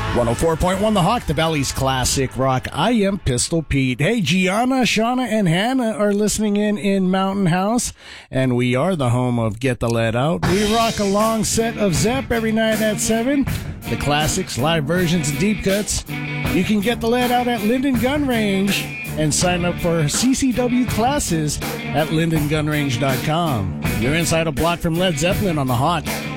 104.1 The Hawk, the Valley's classic rock. I am Pistol Pete. Hey, Gianna, Shauna, and Hannah are listening in Mountain House, and we are the home of Get the Lead Out. We rock a long set of Zepp every night at 7. The classics, live versions, and deep cuts. You can get the lead out at Linden Gun Range and sign up for CCW classes at lindengunrange.com. You're inside a block from Led Zeppelin on The Hawk.